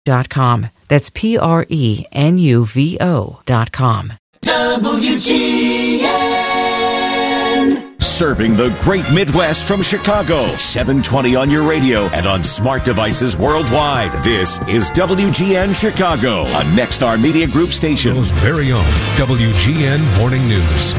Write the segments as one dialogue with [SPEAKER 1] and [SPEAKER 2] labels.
[SPEAKER 1] prenuvo.com. That's prenuvo.com.
[SPEAKER 2] WGN. Serving the great Midwest from Chicago. 720 on your radio and on smart devices worldwide. This is WGN Chicago, a Nexstar Media Group station.
[SPEAKER 3] Very own WGN Morning News.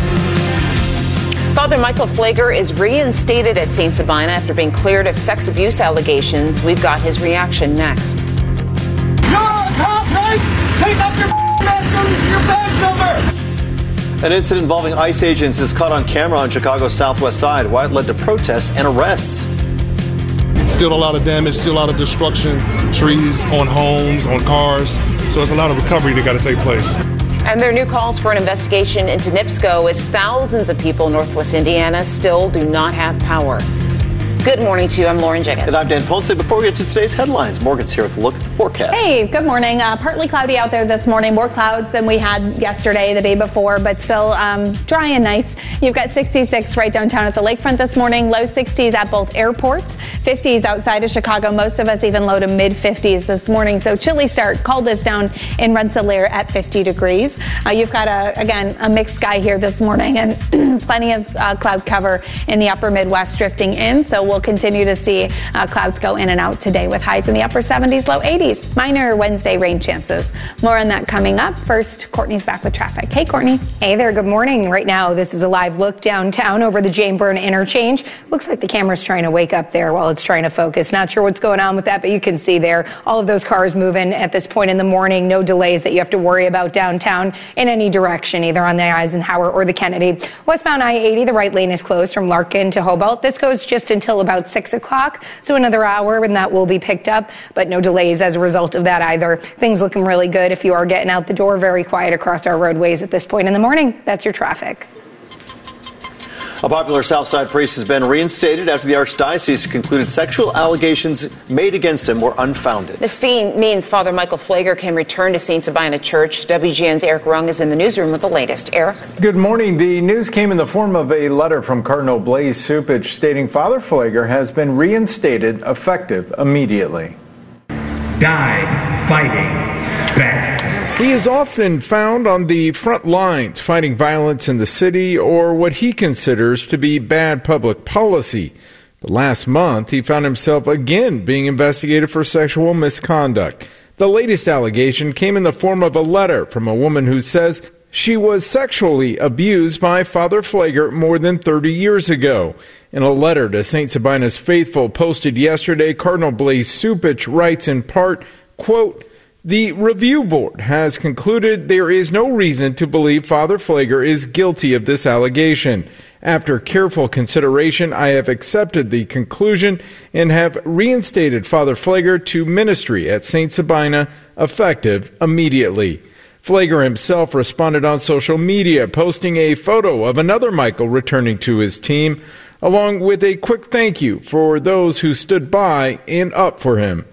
[SPEAKER 4] Father Michael Pfleger is reinstated at St. Sabina after being cleared of sex abuse allegations. We've got his reaction next.
[SPEAKER 5] You're a cop, right? Take up your mask, go to your badge number.
[SPEAKER 6] An incident involving ICE agents is caught on camera on Chicago's southwest side. Why it led to protests and arrests.
[SPEAKER 7] Still a lot of damage, still a lot of destruction, trees on homes, on cars. So it's a lot of recovery that got to take place.
[SPEAKER 4] And there are new calls for an investigation into NIPSCO as thousands of people in Northwest Indiana still do not have power. Good morning to you. I'm Lauren Jenkins.
[SPEAKER 6] And I'm Dan Ponce. Before we get to today's headlines, Morgan's here with a look at the forecast.
[SPEAKER 8] Hey, good morning. Partly cloudy out there this morning. More clouds than we had yesterday, the day before, but still dry and nice. You've got 66 right downtown at the lakefront this morning. Low 60s at both airports. 50s outside of Chicago. Most of us even low to mid 50s this morning. So chilly start. Called us down in Rensselaer at 50 degrees. You've got, a mixed sky here this morning and plenty of cloud cover in the upper Midwest drifting in. So we'll continue to see clouds go in and out today with highs in the upper 70s, low 80s. Minor Wednesday rain chances. More on that coming up. First, Courtney's back with traffic. Hey, Courtney.
[SPEAKER 9] Hey there. Good morning. Right now, this is a live look downtown over the Jane Byrne interchange. Looks like the camera's trying to wake up there while it's trying to focus. Not sure what's going on with that, but you can see there all of those cars moving at this point in the morning. No delays that you have to worry about downtown in any direction, either on the Eisenhower or the Kennedy. Westbound I-80, the right lane is closed from Larkin to Hobart. This goes just until about 6 o'clock, so another hour, and that will be picked up, but no delays as a result of that either. Things looking really good if you are getting out the door. Very quiet across our roadways at this point in the morning. That's your traffic.
[SPEAKER 6] A popular Southside priest has been reinstated after the Archdiocese concluded sexual allegations made against him were unfounded.
[SPEAKER 4] This means Father Michael Pfleger can return to St. Sabina Church. WGN's Eric Rung is in the newsroom with the latest. Eric?
[SPEAKER 10] Good morning. The news came in the form of a letter from Cardinal Blaise Cupich stating Father Pfleger has been reinstated effective immediately.
[SPEAKER 11] Died fighting back.
[SPEAKER 12] He is often found on the front lines fighting violence in the city or what he considers to be bad public policy. But last month, he found himself again being investigated for sexual misconduct. The latest allegation came in the form of a letter from a woman who says she was sexually abused by Father Pfleger more than 30 years ago. In a letter to St. Sabina's faithful posted yesterday, Cardinal Blaise Cupich writes in part, quote, "The review board has concluded there is no reason to believe Father Pfleger is guilty of this allegation. After careful consideration, I have accepted the conclusion and have reinstated Father Pfleger to ministry at St. Sabina, effective immediately." Pfleger himself responded on social media, posting a photo of another Michael returning to his team, along with a quick thank you for those who stood by and up for him.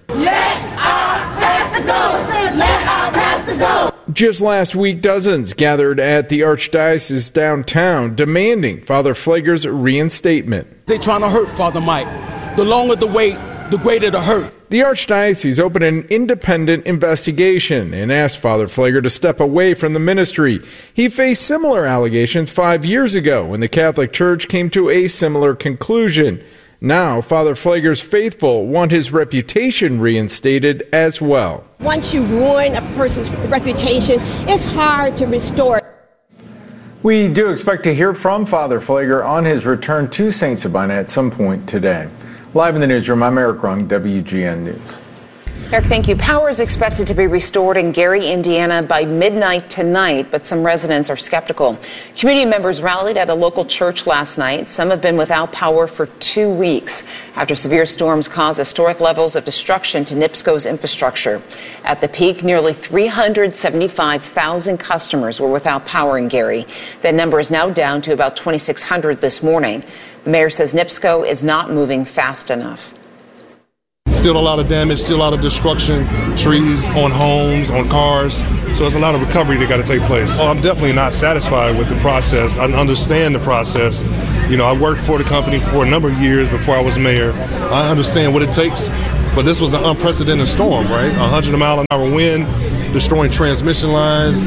[SPEAKER 12] Just last week, dozens gathered at the Archdiocese downtown demanding Father Pfleger's reinstatement.
[SPEAKER 13] They're trying to hurt Father Mike. The longer the wait, the greater the hurt.
[SPEAKER 12] The Archdiocese opened an independent investigation and asked Father Pfleger to step away from the ministry. He faced similar allegations 5 years ago when the Catholic Church came to a similar conclusion. Now, Father Pfleger's faithful want his reputation reinstated as well.
[SPEAKER 14] Once you ruin a person's reputation, it's hard to restore it.
[SPEAKER 10] We do expect to hear from Father Pfleger on his return to St. Sabina at some point today. Live in the newsroom, I'm Eric Rung, WGN News.
[SPEAKER 4] Eric, thank you. Power is expected to be restored in Gary, Indiana by midnight tonight, but some residents are skeptical. Community members rallied at a local church last night. Some have been without power for 2 weeks after severe storms caused historic levels of destruction to NIPSCO's infrastructure. At the peak, nearly 375,000 customers were without power in Gary. That number is now down to about 2,600 this morning. The mayor says NIPSCO is not moving fast enough.
[SPEAKER 7] Still a lot of damage, still a lot of destruction, trees on homes, on cars. So there's a lot of recovery that got to take place. Well, I'm definitely not satisfied with the process. I understand the process. You know, I worked for the company for a number of years before I was mayor. I understand what it takes but this was an unprecedented storm, right? 100-mile-an-hour wind, destroying transmission lines,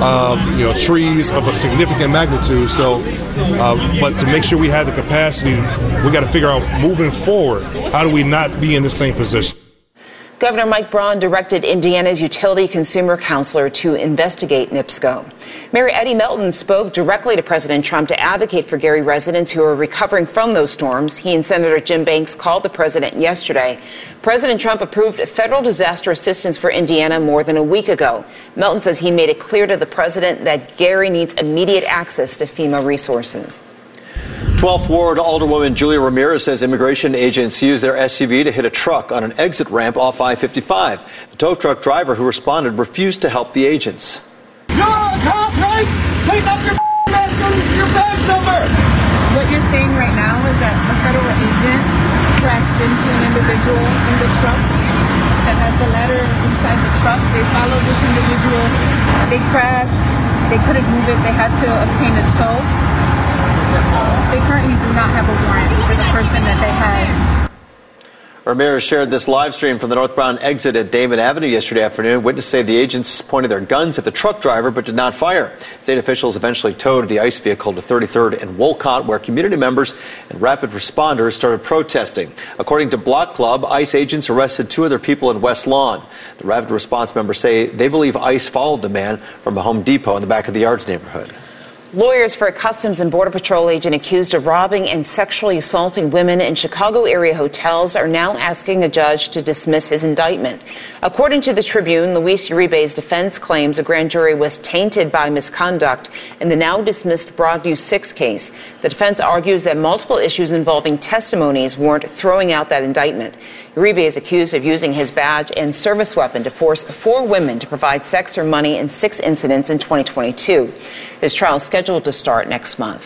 [SPEAKER 7] trees of a significant magnitude. So, but to make sure we have the capacity, we got to figure out moving forward, how do we not be in the same position?
[SPEAKER 4] Governor Mike Braun directed Indiana's utility consumer counselor to investigate NIPSCO. Mayor Eddie Melton spoke directly to President Trump to advocate for Gary residents who are recovering from those storms. He and Senator Jim Banks called the president yesterday. President Trump approved federal disaster assistance for Indiana more than a week ago. Melton says he made it clear to the president that Gary needs immediate access to FEMA resources.
[SPEAKER 6] 12th Ward Alderwoman Julia Ramirez says immigration agents used their SUV to hit a truck on an exit ramp off I-55. The tow truck driver who responded refused to help the agents.
[SPEAKER 5] You're a cop, right? Take off your mask and this is your badge number.
[SPEAKER 15] What you're saying right now is that a federal agent crashed into an individual in the truck that has the letter inside the truck. They followed this individual. They crashed. They couldn't move it. They had to obtain a tow. They currently do not have a warrant for the person that they had.
[SPEAKER 6] Ramirez shared this live stream from the northbound exit at Damon Avenue yesterday afternoon. Witnesses say the agents pointed their guns at the truck driver but did not fire. State officials eventually towed the ICE vehicle to 33rd and Wolcott, where community members and rapid responders started protesting. According to Block Club, ICE agents arrested 2 other people in West Lawn. The rapid response members say they believe ICE followed the man from a Home Depot in the back of the Yards neighborhood.
[SPEAKER 4] Lawyers for a Customs and Border Patrol agent accused of robbing and sexually assaulting women in Chicago area hotels are now asking a judge to dismiss his indictment. According to the Tribune, Luis Uribe's defense claims a grand jury was tainted by misconduct in the now dismissed Broadview 6 case. The defense argues that multiple issues involving testimonies warrant throwing out that indictment. Uribe is accused of using his badge and service weapon to force 4 women to provide sex or money in 6 incidents in 2022. His trial is scheduled to start next month.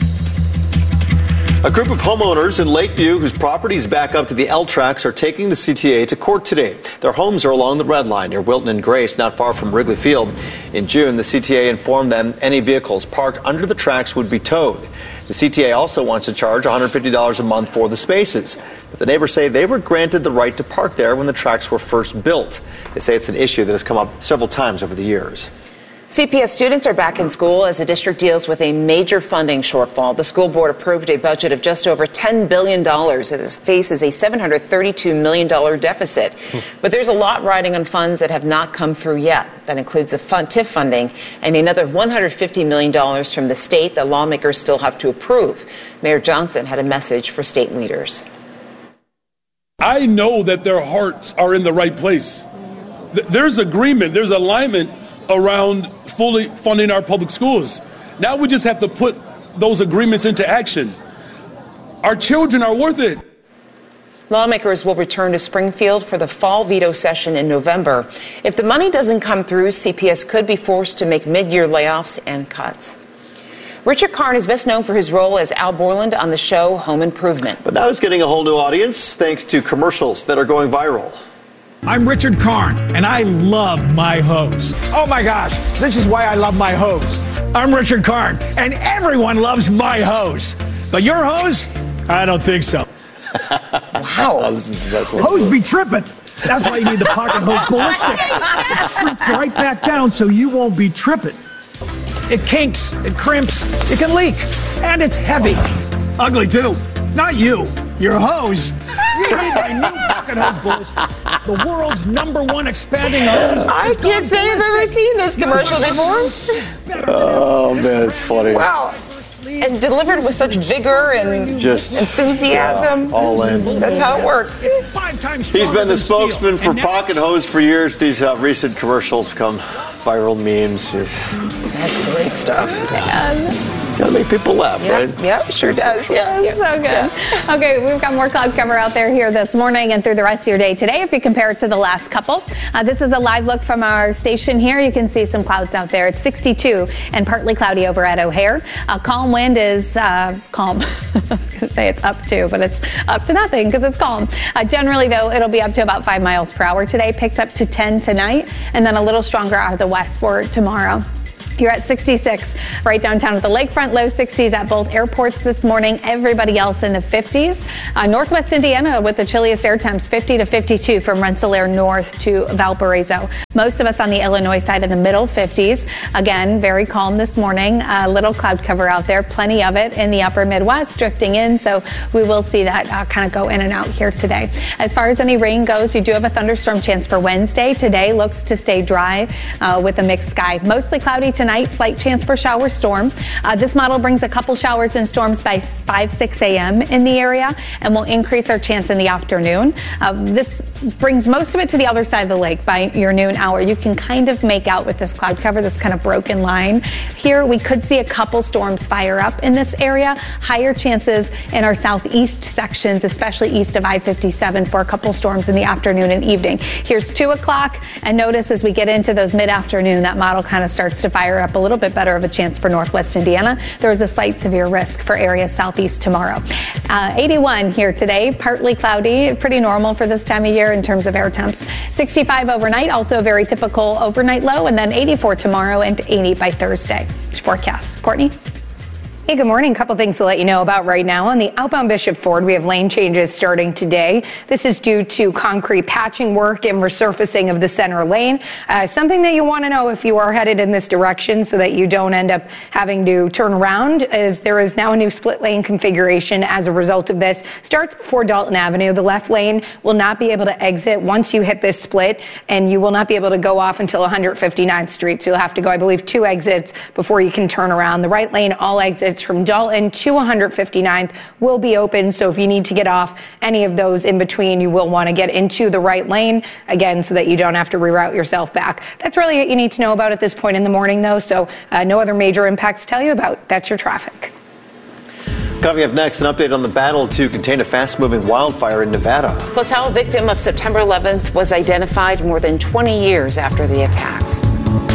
[SPEAKER 6] A group of homeowners in Lakeview whose properties back up to the L tracks are taking the CTA to court today. Their homes are along the Red Line near Wilton and Grace, not far from Wrigley Field. In June, the CTA informed them any vehicles parked under the tracks would be towed. The CTA also wants to charge $150 a month for the spaces. But the neighbors say they were granted the right to park there when the tracks were first built. They say it's an issue that has come up several times over the years.
[SPEAKER 4] CPS students are back in school as the district deals with a major funding shortfall. The school board approved a budget of just over $10 billion as it faces a $732 million deficit. But there's a lot riding on funds that have not come through yet. That includes the TIF funding and another $150 million from the state that lawmakers still have to approve. Mayor Johnson had a message for state leaders.
[SPEAKER 13] I know that their hearts are in the right place. There's agreement, there's alignment around fully funding our public schools. Now we just have to put those agreements into action. Our children are worth it.
[SPEAKER 4] Lawmakers will return to Springfield for the fall veto session in November. If the money doesn't come through, CPS could be forced to make mid-year layoffs and cuts. Richard Karn is best known for his role as Al Borland on the show Home Improvement.
[SPEAKER 6] But now he's getting a whole new audience thanks to commercials that are going viral.
[SPEAKER 16] I'm Richard Karn, and I love my hose. Oh my gosh, this is why I love my hose. I'm Richard Karn, and everyone loves my hose. But your hose? I don't think so.
[SPEAKER 4] Wow.
[SPEAKER 6] Oh, this is the best one.
[SPEAKER 16] Hose be tripping. That's why you need the Pocket Hose Ballistic. It slips right back down so you won't be tripping. It kinks, it crimps, it can leak, and it's heavy. Ugly too. Not you, your hose. You need my new Pocket Hose Ballistic. The world's #1 expanding hose.
[SPEAKER 4] I can't say I've ever seen this commercial before.
[SPEAKER 6] Oh, man, it's funny.
[SPEAKER 4] Wow. And delivered with such vigor and just enthusiasm.
[SPEAKER 6] Yeah, all in.
[SPEAKER 4] That's how it works.
[SPEAKER 6] He's been the spokesman for Pocket Hose for years. These recent commercials become viral memes.
[SPEAKER 4] That's great stuff.
[SPEAKER 6] Gotta make people laugh, right?
[SPEAKER 4] Yep, sure does. Yeah.
[SPEAKER 8] So good. Yeah. Okay, we've got more cloud cover out there here this morning and through the rest of your day today if you compare it to the last couple. This is a live look from our station here. You can see some clouds out there. It's 62 and partly cloudy over at O'Hare. Calm wind is calm. I was going to say it's up to, but it's up to nothing because it's calm. Generally, though, it'll be up to about 5 miles per hour today. Picks up to 10 tonight and then a little stronger out of the west for tomorrow. You're at 66 right downtown at the lakefront, low 60s at both airports this morning. Everybody else in the 50s. Northwest Indiana with the chilliest air temps, 50 to 52 from Rensselaer north to Valparaiso. Most of us on the Illinois side in the middle 50s. Again, very calm this morning. Little cloud cover out there, plenty of it in the upper Midwest drifting in. So we will see that kind of go in and out here today. As far as any rain goes, you do have a thunderstorm chance for Wednesday. Today looks to stay dry with a mixed sky. Mostly cloudy tonight, slight chance for shower storm. This model brings a couple showers and storms by 5-6 a.m. in the area and will increase our chance in the afternoon. This brings most of it to the other side of the lake by your noon hour. You can kind of make out with this cloud cover, this kind of broken line. Here we could see a couple storms fire up in this area. Higher chances in our southeast sections, especially east of I-57 for a couple storms in the afternoon and evening. Here's 2 o'clock, and notice as we get into those mid-afternoon, that model kind of starts to fire up a little bit better of a chance for Northwest Indiana. There is a slight severe risk for areas southeast tomorrow. 81 here today, partly cloudy, pretty normal for this time of year in terms of air temps. 65 overnight, also a very typical overnight low, and then 84 tomorrow and 80 by Thursday. Forecast. Courtney?
[SPEAKER 9] Hey, good morning. A couple things to let you know about right now. On the outbound Bishop Ford, we have lane changes starting today. This is due to concrete patching work and resurfacing of the center lane. Something that you want to know if you are headed in this direction so that you don't end up having to turn around is there is now a new split lane configuration as a result of this. Starts before Dalton Avenue. The left lane will not be able to exit once you hit this split, and you will not be able to go off until 159th Street. So you'll have to go, I believe, 2 exits before you can turn around. The right lane, all exits from Dalton to 159th will be open. So if you need to get off any of those in between, you will want to get into the right lane again so that you don't have to reroute yourself back. That's really what you need to know about at this point in the morning, though. So no other major impacts to tell you about. That's your traffic.
[SPEAKER 6] Coming up next, an update on the battle to contain a fast-moving wildfire in Nevada.
[SPEAKER 4] Plus, how a victim of September 11th was identified more than 20 years after the attacks.